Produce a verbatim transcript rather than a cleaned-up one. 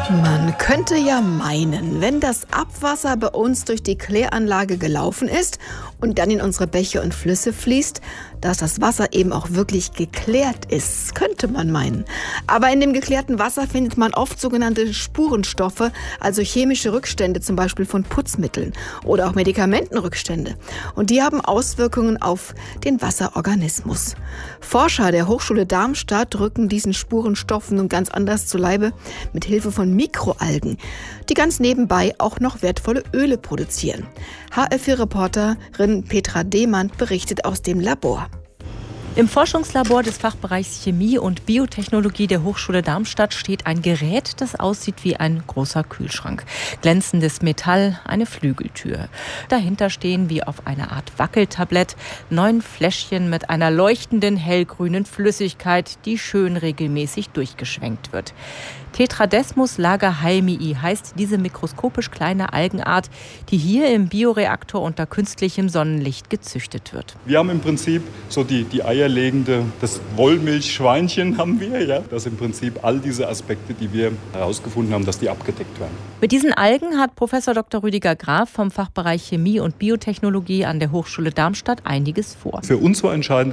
Man könnte ja meinen, wenn das Abwasser bei uns durch die Kläranlage gelaufen ist und dann in unsere Bäche und Flüsse fließt, dass das Wasser eben auch wirklich geklärt ist. Könnte man meinen. Aber in dem geklärten Wasser findet man oft sogenannte Spurenstoffe, also chemische Rückstände, zum Beispiel von Putzmitteln oder auch Medikamentenrückstände. Und die haben Auswirkungen auf den Wasserorganismus. Forscher der Hochschule Darmstadt rücken diesen Spurenstoffen nun ganz anders zu Leibe mit Hilfe von Mikroalgen, die ganz nebenbei auch noch wertvolle Öle produzieren. H R vier-Reporterin Petra Demand berichtet aus dem Labor. Im Forschungslabor des Fachbereichs Chemie und Biotechnologie der Hochschule Darmstadt steht ein Gerät, das aussieht wie ein großer Kühlschrank. Glänzendes Metall, eine Flügeltür. Dahinter stehen wie auf einer Art Wackeltablett neun Fläschchen mit einer leuchtenden hellgrünen Flüssigkeit, die schön regelmäßig durchgeschwenkt wird. Tetradesmus lagerhalmii heißt diese mikroskopisch kleine Algenart, die hier im Bioreaktor unter künstlichem Sonnenlicht gezüchtet wird. Wir haben im Prinzip so die, die eierlegende, das Wollmilchschweinchen haben wir, ja. Das im Prinzip all diese Aspekte, die wir herausgefunden haben, dass die abgedeckt werden. Mit diesen Algen hat Professor Doktor Rüdiger Graf vom Fachbereich Chemie und Biotechnologie an der Hochschule Darmstadt einiges vor. Für uns war entscheidend,